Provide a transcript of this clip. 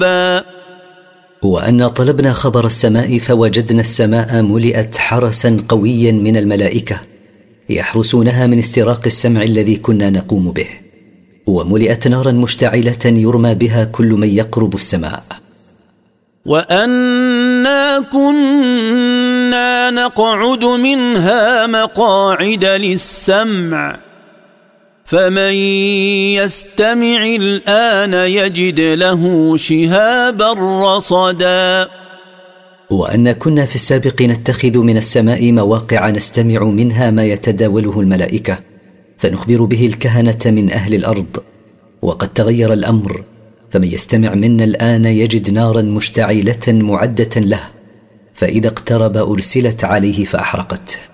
وأن طلبنا خبر السماء فوجدنا السماء ملئت حرسا قويا من الملائكة يحرسونها من استراق السمع الذي كنا نقوم به، وملئت نارا مشتعلة يرمى بها كل من يقرب السماء. وأنا كنا نقعد منها مقاعد للسمع فمن يستمع الآن يجد له شهابا رصدا. وأن كنا في السابق نتخذ من السماء مواقع نستمع منها ما يتداوله الملائكة فنخبر به الكهنة من أهل الأرض، وقد تغير الأمر، فمن يستمع منا الآن يجد نارا مشتعلة معدة له، فإذا اقترب أرسلت عليه فأحرقته.